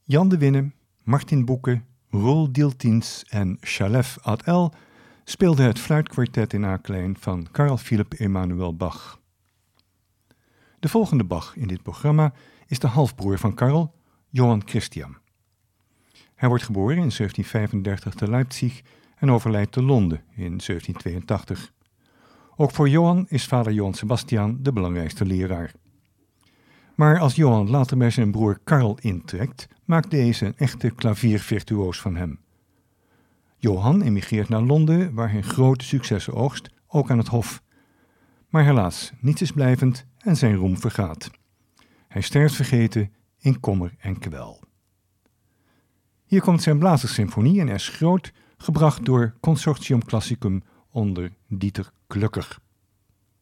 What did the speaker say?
Jan de Winne, Martin Boeke, Roel Dieltiens en Chalef Ad-El speelden het fluitkwartet in A-klein van Carl Philipp Emanuel Bach. De volgende Bach in dit programma is de halfbroer van Carl, Johann Christian. Hij wordt geboren in 1735 te Leipzig en overlijdt te Londen in 1782. Ook voor Johann is vader Johann Sebastian de belangrijkste leraar. Maar als Johann later bij zijn broer Carl intrekt, maakt deze een echte klaviervirtuoos van hem. Johann emigreert naar Londen, waar hij grote successen oogst, ook aan het hof. Maar helaas, niets is blijvend en zijn roem vergaat. Hij sterft vergeten in kommer en kwel. Hier komt zijn blazerssymfonie in S groot, gebracht door Consortium Classicum onder Dieter Klöcker.